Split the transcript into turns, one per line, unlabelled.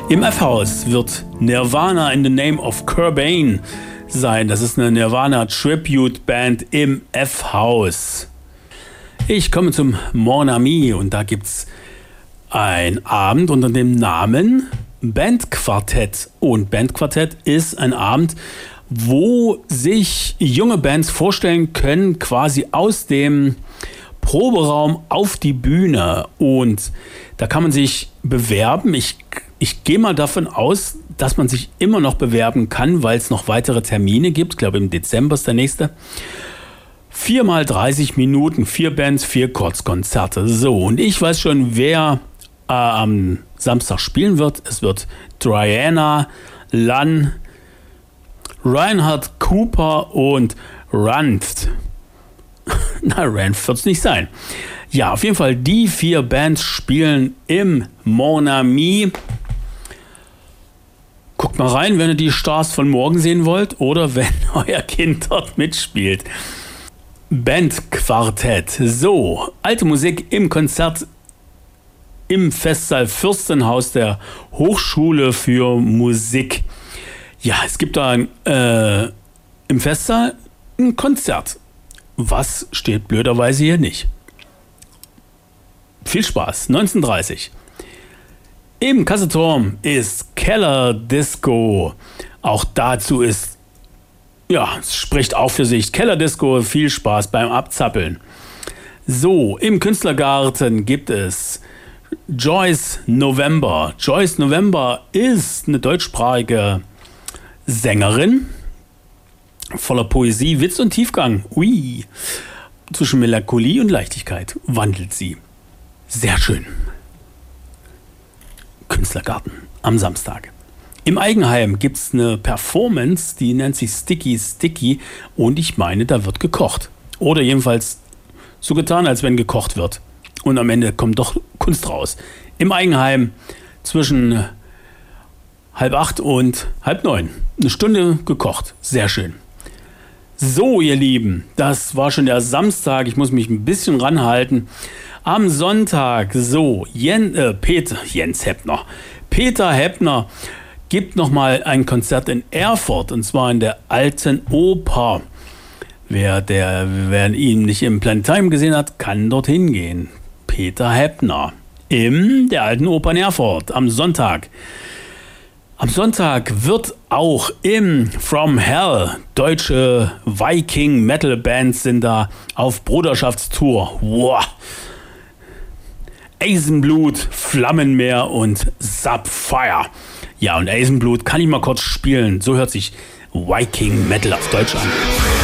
Im F-Haus wird Nirvana in the Name of Cobain sein. Das ist eine Nirvana Tribute Band im F-Haus. Ich komme zum Mon Ami und da gibt's einen Abend unter dem Namen Bandquartett. Und Bandquartett ist ein Abend, wo sich junge Bands vorstellen können, quasi aus dem Proberaum auf die Bühne. Und da kann man sich bewerben. Ich gehe mal davon aus, dass man sich immer noch bewerben kann, weil es noch weitere Termine gibt. Ich glaube, im Dezember ist der nächste. 4 mal 30 Minuten, 4 Bands, 4 Kurzkonzerte. So, und ich weiß schon, wer am Samstag spielen wird. Es wird Diana, Lan, Reinhard Cooper und Ranft. Na, Ranft wird es nicht sein. Ja, auf jeden Fall, die 4 Bands spielen im Mon Ami. Guckt mal rein, wenn ihr die Stars von morgen sehen wollt oder wenn euer Kind dort mitspielt. Bandquartett. So, alte Musik im Konzert im Festsaal Fürstenhaus der Hochschule für Musik. Ja, es gibt da im Festsaal ein Konzert. Was steht blöderweise hier nicht? Viel Spaß. 19:30. Im Kasseturm ist Keller Disco. Auch dazu ist, ja, es spricht auch für sich. Keller Disco, viel Spaß beim Abzappeln. So, im Künstlergarten gibt es Joyce November. Joyce November ist eine deutschsprachige Sängerin voller Poesie, Witz und Tiefgang. Ui, zwischen Melancholie und Leichtigkeit wandelt sie. Sehr schön. Künstlergarten am Samstag. Im Eigenheim gibt es eine Performance, die nennt sich Sticky Sticky und ich meine, da wird gekocht. Oder jedenfalls so getan, als wenn gekocht wird. Und am Ende kommt doch Kunst raus. Im Eigenheim zwischen 7:30 und 8:30. Eine Stunde gekocht. Sehr schön. So, ihr Lieben, das war schon der Samstag. Ich muss mich ein bisschen ranhalten. Am Sonntag, so, Peter Heppner gibt nochmal ein Konzert in Erfurt und zwar in der Alten Oper. Wer ihn nicht im Planetarium gesehen hat, kann dorthin gehen. Peter Heppner in der Alten Oper in Erfurt am Sonntag. Am Sonntag wird auch im From Hell deutsche Viking-Metal-Bands sind da auf Bruderschaftstour. Wow. Eisenblut, Flammenmeer und Sapphire. Ja, und Eisenblut kann ich mal kurz spielen. So hört sich Viking-Metal auf Deutsch an.